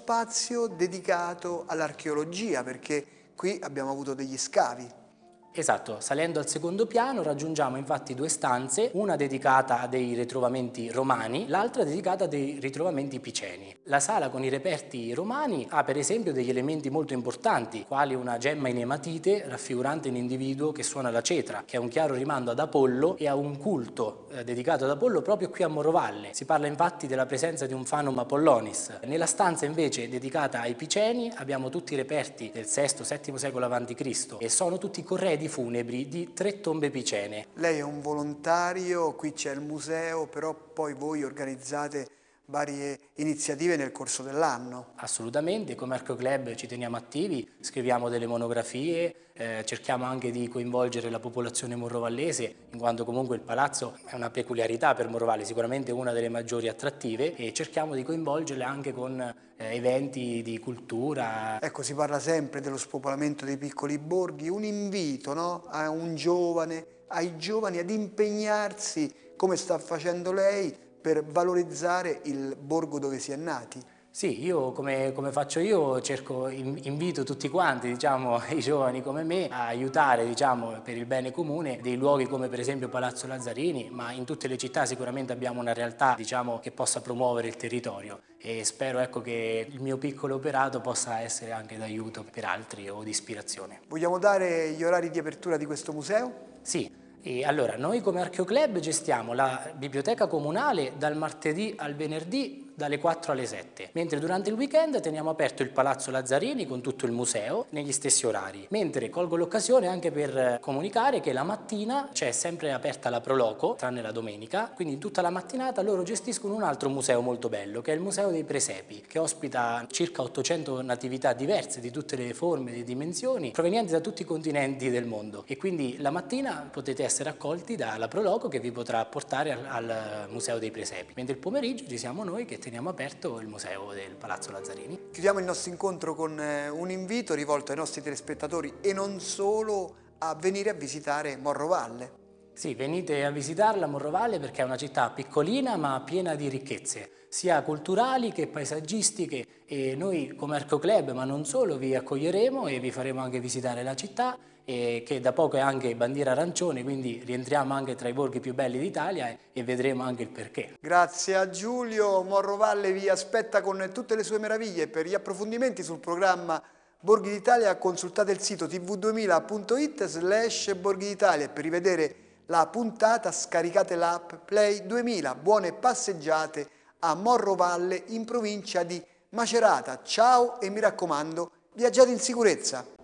spazio dedicato all'archeologia, perché qui abbiamo avuto degli scavi. Esatto, salendo al secondo piano raggiungiamo infatti due stanze, una dedicata a dei ritrovamenti romani, l'altra dedicata a dei ritrovamenti piceni. La sala con i reperti romani ha per esempio degli elementi molto importanti, quali una gemma in ematite raffigurante un individuo che suona la cetra, che è un chiaro rimando ad Apollo e a un culto dedicato ad Apollo proprio qui a Morovalle. Si parla infatti della presenza di un Fanum Apollonis. Nella stanza invece dedicata ai piceni abbiamo tutti i reperti del VI-VII secolo a.C. e sono tutti corredi funebri di 3 tombe picene. Lei è un volontario, qui c'è il museo, però poi voi organizzate varie iniziative nel corso dell'anno. Assolutamente, come Archeoclub ci teniamo attivi, scriviamo delle monografie, cerchiamo anche di coinvolgere la popolazione morrovallese, in quanto comunque il palazzo è una peculiarità per Morrovalle, sicuramente una delle maggiori attrattive, e cerchiamo di coinvolgerle anche con eventi di cultura. Ecco, si parla sempre dello spopolamento dei piccoli borghi, un invito, no? A un giovane, ai giovani ad impegnarsi, come sta facendo lei, per valorizzare il borgo dove si è nati. Sì, io come faccio io invito tutti quanti, diciamo, i giovani come me a aiutare, diciamo, per il bene comune dei luoghi come per esempio Palazzo Lazzarini, ma in tutte le città sicuramente abbiamo una realtà, diciamo, che possa promuovere il territorio, e spero, ecco, che il mio piccolo operato possa essere anche d'aiuto per altri o di ispirazione. Vogliamo dare gli orari di apertura di questo museo? Sì. E allora, noi come Archeoclub gestiamo la biblioteca comunale dal martedì al venerdì dalle 4 alle 7, mentre durante il weekend teniamo aperto il Palazzo Lazzarini con tutto il museo negli stessi orari, mentre colgo l'occasione anche per comunicare che la mattina c'è sempre aperta la Proloco, tranne la domenica, quindi tutta la mattinata loro gestiscono un altro museo molto bello, che è il Museo dei Presepi, che ospita circa 800 natività diverse di tutte le forme e dimensioni, provenienti da tutti i continenti del mondo, e quindi la mattina potete essere accolti dalla Proloco che vi potrà portare al Museo dei Presepi, mentre il pomeriggio ci siamo noi che teniamo aperto il museo del Palazzo Lazzarini. Chiudiamo il nostro incontro con un invito rivolto ai nostri telespettatori e non solo a venire a visitare Morrovalle. Sì, venite a visitarla Morrovalle perché è una città piccolina ma piena di ricchezze, sia culturali che paesaggistiche, e noi come Archeoclub, ma non solo, vi accoglieremo e vi faremo anche visitare la città, che da poco è anche bandiera arancione, quindi rientriamo anche tra i borghi più belli d'Italia e vedremo anche il perché. Grazie a Giulio, Morrovalle vi aspetta con tutte le sue meraviglie. Per gli approfondimenti sul programma Borghi d'Italia consultate il sito tv2000.it/Borghi d'Italia, e per rivedere la puntata scaricate l'app Play 2000. Buone passeggiate a Morrovalle in provincia di Macerata. Ciao e mi raccomando, viaggiate in sicurezza.